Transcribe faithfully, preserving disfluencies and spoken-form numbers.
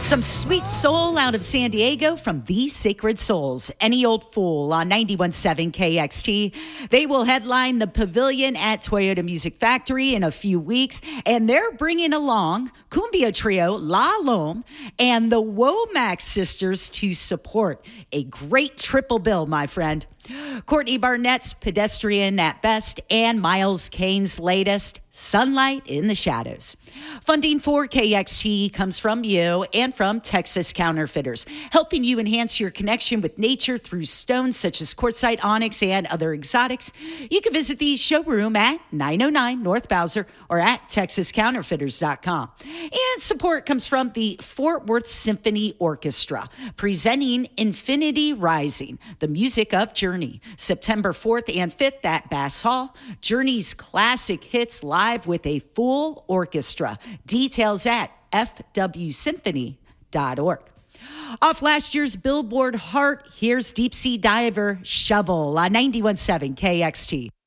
Some sweet soul out of San Diego from The Sacred Souls. Any Old Fool on ninety-one point seven K X T. They will headline the Pavilion at Toyota Music Factory in a few weeks, and they're bringing along Cumbia Trio La Lome and the Womack Sisters to support a great triple bill, my friend. Courtney Barnett's Pedestrian at Best and Miles Kane's latest, Sunlight in the Shadows. Funding for K X T comes from you and from Texas Counterfeiters, helping you enhance your connection with nature through stones such as quartzite, onyx, and other exotics. You can visit the showroom at nine oh nine North Bowser or at texas counterfeiters dot com. And support comes from the Fort Worth Symphony Orchestra, presenting Infinity Rising, the music of Journey, September fourth and fifth at Bass Hall. Journey's classic hits live with a full orchestra. Details at f w symphony dot org. Off last year's Billboard Heart, here's Deep Sea Diver Shovel on ninety-one point seven K X T.